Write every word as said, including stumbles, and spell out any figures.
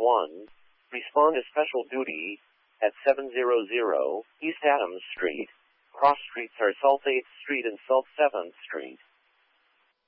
one. Respond to special duty at seven hundred East Adams Street. Cross streets are South eighth Street and South seventh Street.